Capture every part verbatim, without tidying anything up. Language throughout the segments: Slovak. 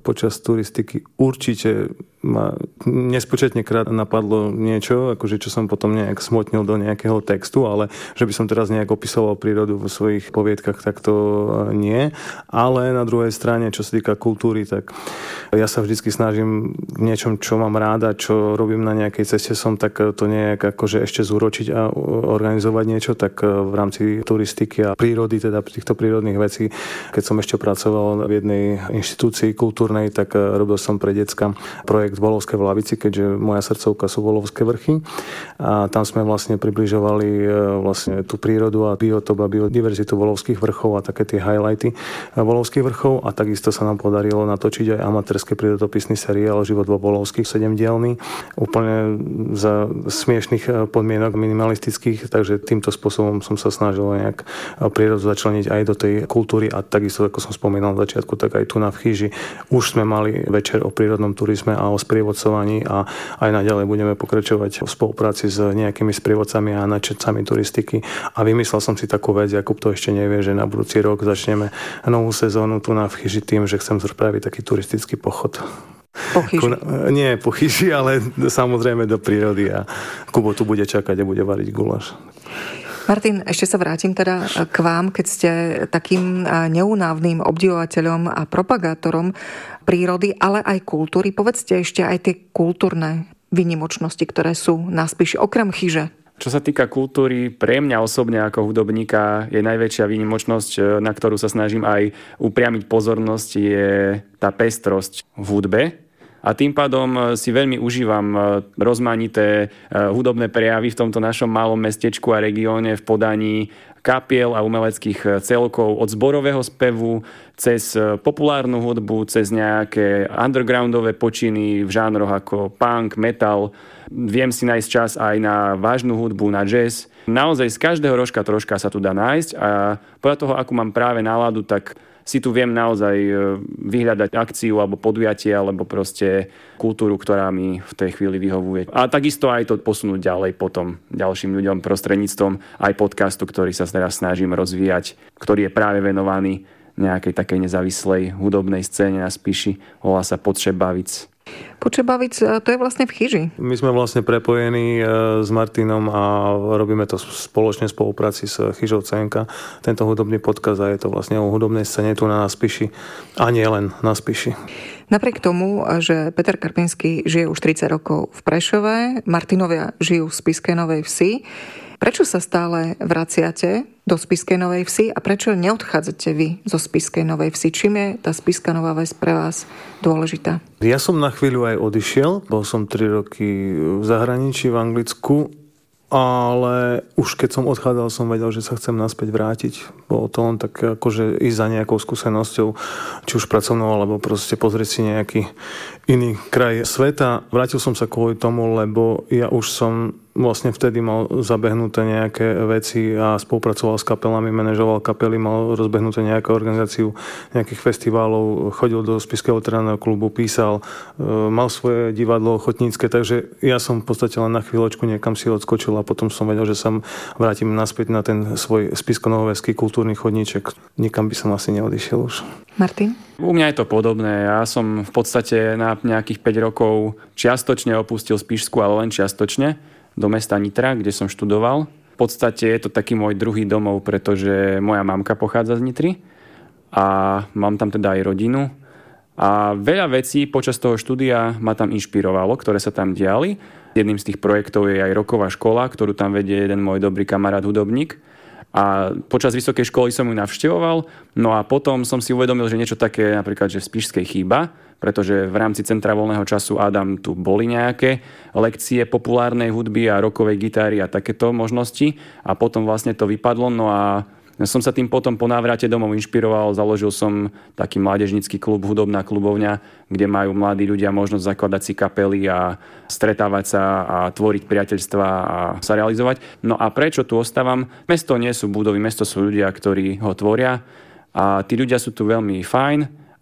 počas turistiky určite ma nespočetne krát napadlo niečo, akože čo som potom nejak smotnil do nejakého textu, ale že by som teraz nejak opisoval prírodu vo svojich poviedkach, tak to nie. Ale na druhej strane, čo sa týka kultúry, tak ja sa vždycky snažím v niečom, čo mám ráda, čo robím na nejakej ceste som, tak to nejak akože ešte zúročiť a organizovať niečo, tak v rámci turistiky a prírody, teda týchto prírodných vecí, keď som ešte pracoval v jednej inštitúcii kultúrnej, tak robil som pre decka projekt Volovské v Lavici, keďže moja srdcovka sú Volovské vrchy. A tam sme vlastne približovali vlastne tú prírodu a biotop a biodiverzitu Volovských vrchov a také tie highlighty Volovských vrchov. A takisto sa nám podarilo natočiť aj amatérske prírodopisný seriál Život vo Volovských, sedemdielny, úplne za smiešných podmienok minimalistických, takže týmto spôsobom som sa snažil nejak prírodu začleniť aj do tej kultúry a takisto, ako som spomínal na začiatku, tak aj tu na Chýži už sme mali večer o prírodnom turizme a o sprievodcovaní a aj naďalej budeme pokračovať v spolupráci s nejakými sprievodcami a nadšencami turistiky. A vymyslel som si takú vec, Jakub to ešte nevie, že na budúci rok začneme novú sezónu tu na Chýži tým, že chcem spraviť taký turistický pochod. Po Chýži? Nie po Chýži, ale samozrejme do prírody a Kubo tu bude čakať a bude variť guláš. Martin, ešte sa vrátim teda k vám, keď ste takým neúnavným obdivovateľom a propagátorom prírody, ale aj kultúry. Povedzte ešte aj tie kultúrne výnimočnosti, ktoré sú na Spiši, okrem Chyže. Čo sa týka kultúry, pre mňa osobne ako hudobníka je najväčšia výnimočnosť, na ktorú sa snažím aj upriamiť pozornosť, je tá pestrosť v hudbe. A tým pádom si veľmi užívam rozmanité hudobné prejavy v tomto našom malom mestečku a regióne v podaní kapiel a umeleckých celkov od zborového spevu cez populárnu hudbu, cez nejaké undergroundové počiny v žánroch ako punk, metal. Viem si nájsť čas aj na vážnu hudbu, na jazz. Naozaj z každého rožka troška sa tu dá nájsť a podľa toho, akú mám práve náladu, tak si tu viem naozaj vyhľadať akciu alebo podujatie alebo proste kultúru, ktorá mi v tej chvíli vyhovuje. A takisto aj to posunúť ďalej potom ďalším ľuďom prostredníctvom aj podcastu, ktorý sa teraz snažím rozvíjať, ktorý je práve venovaný nejakej takej nezávislej hudobnej scéne na Spiši. Volá sa Podšebavic. Podšebavic, to je vlastne v Chyži. My sme vlastne prepojení s Martinom a robíme to spoločne v spolupráci s Chyžou cé en ká. Tento hudobný podcast a je to vlastne o hudobnej scéne tu na Spiši a nie len na Spiši. Napriek tomu, že Peter Karpinský žije už tridsať rokov v Prešove, Martinovia žijú v Spišskej Novej Vsi, prečo sa stále vraciate do Spišskej Novej Vsi a prečo neodchádzate vy zo Spišskej Novej Vsi? Čím je tá Spišská Nová Ves pre vás dôležitá? Ja som na chvíľu aj odišiel, bol som tri roky v zahraničí v Anglicku, ale už keď som odchádzal, som vedel, že sa chcem naspäť vrátiť. Bolo to len tak akože ísť za nejakou skúsenosťou, či už pracovnou, alebo proste pozrieť si nejaký iný kraj sveta. Vrátil som sa kvôli tomu, lebo ja už som vlastne vtedy mal zabehnuté nejaké veci a spolupracoval s kapelami, manažoval kapely, mal rozbehnuté nejakú organizáciu nejakých festivalov, chodil do Spišského literárneho klubu, písal, mal svoje divadlo ochotnícke, takže ja som v podstate len na chvíľočku niekam si odskočil a potom som vedel, že sa vrátim naspäť na ten svoj spišsko-novovežský kultúrny chodníček. Nikam by som asi neodišiel už. Martin? U mňa je to podobné. Ja som v podstate na nejakých päť rokov čiastočne opustil Spišsku, ale len čiastočne, do mesta Nitra, kde som študoval. V podstate je to taký môj druhý domov, pretože moja mamka pochádza z Nitry a mám tam teda aj rodinu. A veľa vecí počas toho štúdia ma tam inšpirovalo, ktoré sa tam diali. Jedným z tých projektov je aj roková škola, ktorú tam vedie jeden môj dobrý kamarát hudobník. A počas vysokej školy som ju navštevoval, no a potom som si uvedomil, že niečo také napríklad, že v Spišskej chýba, pretože v rámci Centra voľného času Adam tu boli nejaké lekcie populárnej hudby a rockovej gitary a takéto možnosti a potom vlastne to vypadlo, no a som sa tým potom po návrate domov inšpiroval, založil som taký mládežnícky klub, hudobná klubovňa, kde majú mladí ľudia možnosť zakladať si kapely a stretávať sa a tvoriť priateľstva a sa realizovať. No a prečo tu ostávam? Mesto nie sú budovy, mesto sú ľudia, ktorí ho tvoria a tí ľudia sú tu veľmi fajn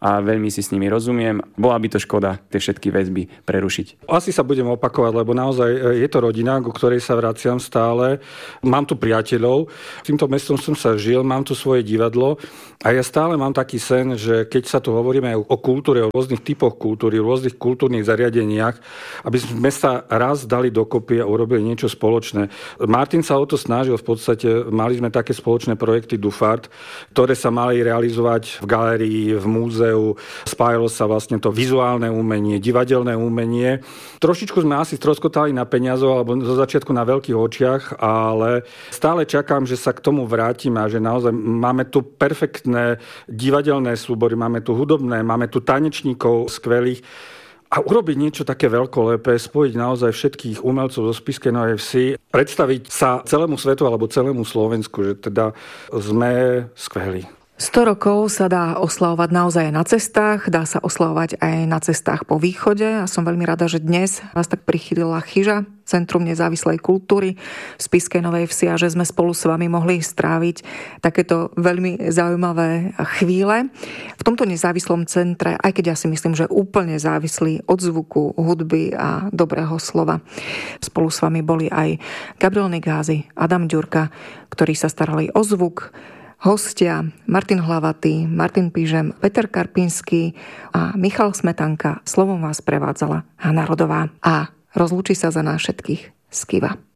a veľmi si s nimi rozumiem. Bola by to škoda tie všetky väzby prerušiť. Asi sa budem opakovať, lebo naozaj je to rodina, ku ktorej sa vraciam stále. Mám tu priateľov, týmto mestom som sa žil, mám tu svoje divadlo a ja stále mám taký sen, že keď sa tu hovoríme o kultúre, o rôznych typoch kultúry, o rôznych kultúrnych zariadeniach, aby sme sa raz dali dokopy a urobili niečo spoločné. Martin sa o to snažil, v podstate mali sme také spoločné projekty Dufart, ktoré sa mali realizovať v galérii, v múzeu. Spájalo sa vlastne to vizuálne umenie, divadelné umenie. Trošičku sme asi stroskotali na peniazov alebo zo začiatku na veľkých očiach, ale stále čakám, že sa k tomu vrátim a že naozaj máme tu perfektné divadelné súbory, máme tu hudobné, máme tu tanečníkov skvelých. A urobiť niečo také veľkolepé, spojiť naozaj všetkých umelcov zo Spišskej Novej Vsi, predstaviť sa celému svetu alebo celému Slovensku, že teda sme skvelí. sto rokov sa dá oslavovať naozaj na cestách, dá sa oslavovať aj na cestách po východe a som veľmi rada, že dnes vás tak prichýlila Chyža, Centrum nezávislej kultúry v Spišskej Novej Vsi a že sme spolu s vami mohli stráviť takéto veľmi zaujímavé chvíle. V tomto nezávislom centre, aj keď ja si myslím, že úplne závislí od zvuku, hudby a dobrého slova. Spolu s vami boli aj Gabriel Nigázy, Adam Ďurka, ktorí sa starali o zvuk, hostia Martin Hlavatý, Martin Pížem, Peter Karpinský a Michal Smetanka. Slovom vás prevádzala Hana Rodová a rozlúči sa za nás všetkých Skiva.